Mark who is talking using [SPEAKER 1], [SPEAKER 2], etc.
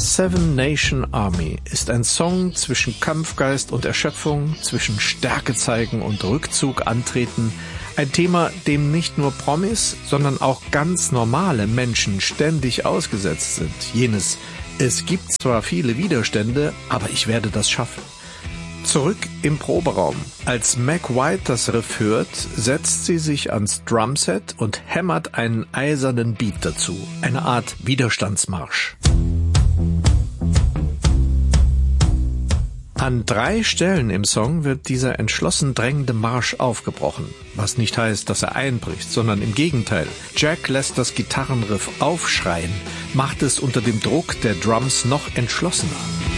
[SPEAKER 1] Seven Nation Army ist ein Song zwischen Kampfgeist und Erschöpfung, zwischen Stärke zeigen und Rückzug antreten. Ein Thema, dem nicht nur Promis, sondern auch ganz normale Menschen ständig ausgesetzt sind. Jenes: Es gibt zwar viele Widerstände, aber ich werde das schaffen. Zurück im Proberaum. Als Meg White das Riff hört, setzt sie sich ans Drumset und hämmert einen eisernen Beat dazu. Eine Art Widerstandsmarsch. An 3 Stellen im Song wird dieser entschlossen drängende Marsch aufgebrochen. Was nicht heißt, dass er einbricht, sondern im Gegenteil. Jack lässt das Gitarrenriff aufschreien, macht es unter dem Druck der Drums noch entschlossener.